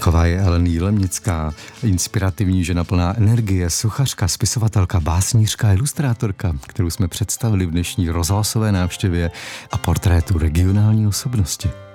Taková je Ellen Jilemnická, inspirativní žena plná energie, sochařka, spisovatelka, básnířka, ilustrátorka, kterou jsme představili v dnešní rozhlasové návštěvě a portrétu regionální osobnosti.